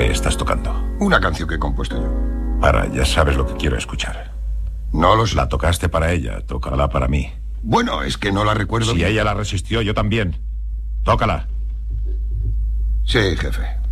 ¿Qué estás tocando? Una canción que he compuesto yo. Ya sabes lo que quiero escuchar. No lo sé. La tocaste para ella, tócala para mí. Bueno, es que no la recuerdo Si bien. ella la resistió, yo también. Tócala. Sí, jefe.